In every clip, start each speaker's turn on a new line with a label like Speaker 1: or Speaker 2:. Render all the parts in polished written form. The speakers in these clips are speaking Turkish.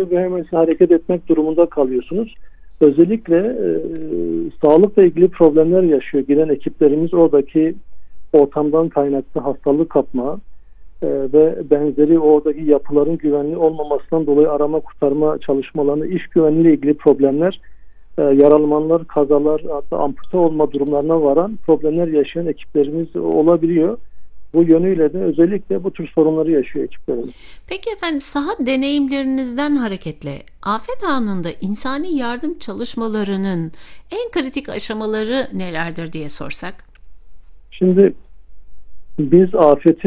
Speaker 1: geliyor ve hemen hareket etmek durumunda kalıyorsunuz. Özellikle sağlıkla ilgili problemler yaşıyor. Giren ekiplerimiz oradaki ortamdan kaynaklı hastalık kapma ve benzeri oradaki yapıların güvenli olmamasından dolayı arama kurtarma çalışmalarını, iş güvenliğiyle ilgili problemler, yaralanmalar, kazalar, hatta ampute olma durumlarına varan problemler yaşayan ekiplerimiz olabiliyor. Bu yönüyle de özellikle bu tür sorunları yaşıyor ekiplerimiz.
Speaker 2: Peki efendim, saha deneyimlerinizden hareketle afet anında insani yardım çalışmalarının en kritik aşamaları nelerdir diye sorsak?
Speaker 1: Şimdi biz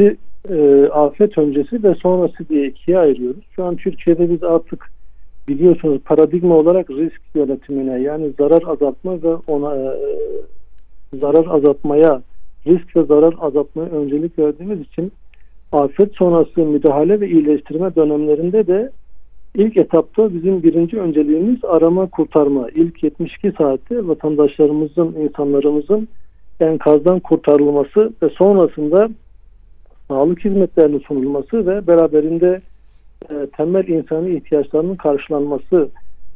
Speaker 1: afet öncesi ve sonrası diye ikiye ayırıyoruz. Şu an Türkiye'de biz artık biliyorsunuz paradigma olarak risk yönetimine, yani zarar azaltma ve zarar azaltmaya, risk ve zarar azaltmaya öncelik verdiğimiz için afet sonrası müdahale ve iyileştirme dönemlerinde de ilk etapta bizim birinci önceliğimiz arama kurtarma. İlk 72 saatte vatandaşlarımızın, insanlarımızın enkazdan kurtarılması ve sonrasında sağlık hizmetlerinin sunulması ve beraberinde temel insani ihtiyaçlarının karşılanması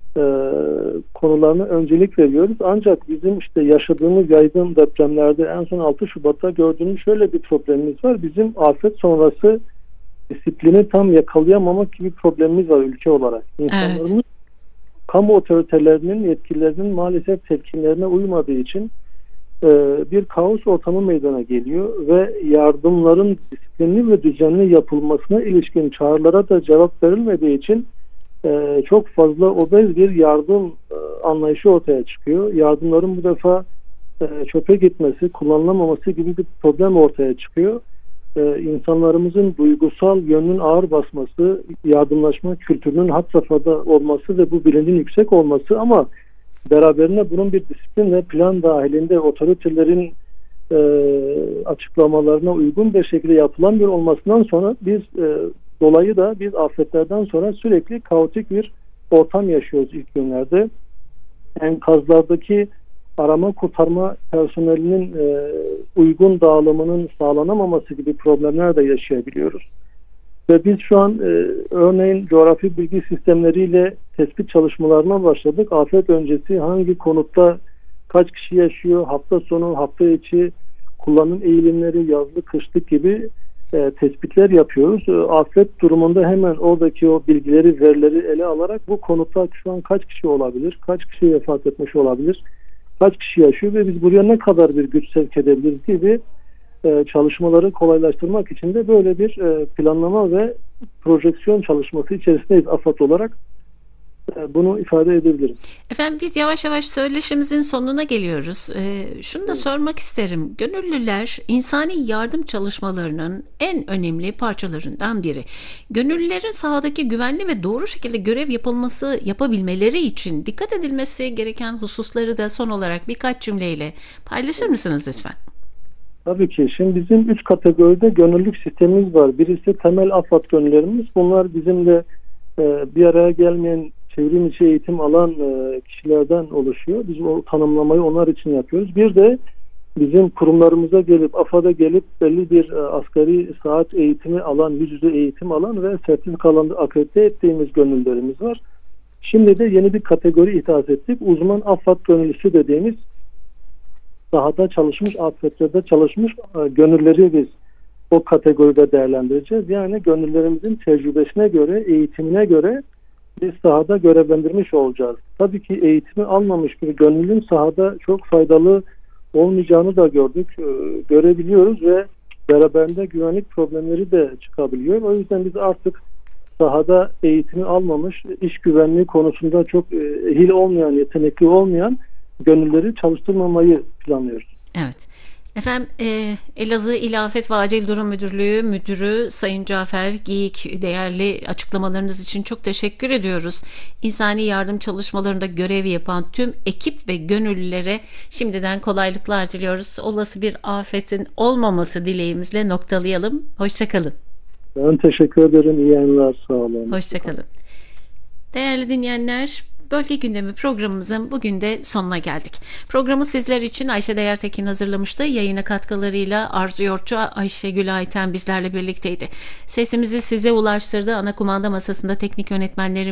Speaker 1: konularına öncelik veriyoruz. Ancak bizim yaşadığımız yaygın depremlerde en son 6 Şubat'ta gördüğümüz şöyle bir problemimiz var. Bizim afet sonrası disiplini tam yakalayamamak gibi problemimiz var ülke olarak. İnsanlarımız, evet, kamu otoritelerinin, yetkililerinin maalesef telkinlerine uymadığı için bir kaos ortamı meydana geliyor ve yardımların disiplinli ve düzenli yapılmasına ilişkin çağrılara da cevap verilmediği için çok fazla obez bir yardım anlayışı ortaya çıkıyor. Yardımların bu defa çöpe gitmesi, kullanılamaması gibi bir problem ortaya çıkıyor. İnsanlarımızın duygusal yönünün ağır basması, yardımlaşma kültürünün had safhada olması ve bu bilincin yüksek olması, ama beraberinde bunun bir disiplin ve plan dahilinde otoritelerin açıklamalarına uygun bir şekilde yapılan bir olmasından sonra dolayı da biz afetlerden sonra sürekli kaotik bir ortam yaşıyoruz ilk günlerde. Enkazlardaki arama kurtarma personelinin uygun dağılımının sağlanamaması gibi problemler de yaşayabiliyoruz. Ve biz şu an örneğin coğrafi bilgi sistemleriyle tespit çalışmalarına başladık. Afet öncesi hangi konutta kaç kişi yaşıyor, hafta sonu, hafta içi kullanım eğilimleri, yazlık, kışlık gibi tespitler yapıyoruz. Afet durumunda hemen oradaki o bilgileri, verileri ele alarak bu konutta şu an kaç kişi olabilir, kaç kişi vefat etmiş olabilir, kaç kişi yaşıyor ve biz buraya ne kadar bir güç sevk edebiliriz gibi çalışmaları kolaylaştırmak için de böyle bir planlama ve projeksiyon çalışması içerisindeyiz AFAD olarak. Bunu ifade edebilirim.
Speaker 2: Efendim, biz yavaş yavaş söyleşimizin sonuna geliyoruz. Şunu da sormak isterim. Gönüllüler insani yardım çalışmalarının en önemli parçalarından biri. Gönüllülerin sahadaki güvenli ve doğru şekilde görev yapabilmeleri için dikkat edilmesi gereken hususları da son olarak birkaç cümleyle paylaşır mısınız lütfen?
Speaker 1: Tabii ki. Şimdi bizim 3 kategoride gönüllülük sistemimiz var. Birisi temel AFAD gönüllerimiz. Bunlar bizimle bir araya gelmeyen çevrim içi eğitim alan kişilerden oluşuyor. Biz o tanımlamayı onlar için yapıyoruz. Bir de bizim kurumlarımıza gelip, AFAD'a gelip belli bir asgari saat eğitimi alan, yüz yüze eğitim alan ve sertifikalarını akredite ettiğimiz gönüllülerimiz var. Şimdi de yeni bir kategori ihdas ettik. Uzman AFAD gönüllüsü dediğimiz, sahada çalışmış, afetlerde çalışmış gönülleri biz o kategoride değerlendireceğiz. Yani gönüllerimizin tecrübesine göre, eğitimine göre biz sahada görevlendirmiş olacağız. Tabii ki eğitimi almamış bir gönüllünün sahada çok faydalı olmayacağını da görebiliyoruz ve beraberinde güvenlik problemleri de çıkabiliyor. O yüzden biz artık sahada eğitimi almamış, iş güvenliği konusunda çok ehil olmayan, yetenekli olmayan gönülleri çalıştırmamayı planlıyoruz.
Speaker 2: Evet. Efendim, Elazığ İl Afet ve Acil Durum Müdürlüğü Müdürü Sayın Cafer Geyik, değerli açıklamalarınız için çok teşekkür ediyoruz. İnsani yardım çalışmalarında görev yapan tüm ekip ve gönüllülere şimdiden kolaylıklar diliyoruz. Olası bir afetin olmaması dileğimizle noktalayalım. Hoşçakalın.
Speaker 1: Ben teşekkür ederim. İyi yayınlar. Sağ olun.
Speaker 2: Hoşçakalın. Değerli dinleyenler, Bölge Gündemi programımızın bugün de sonuna geldik. Programı sizler için Ayşe Değertekin hazırlamıştı. Yayına katkılarıyla Arzu Yortçu, Ayşegül Ayten bizlerle birlikteydi. Sesimizi size ulaştırdı. Ana kumanda masasında teknik yönetmenlerimiz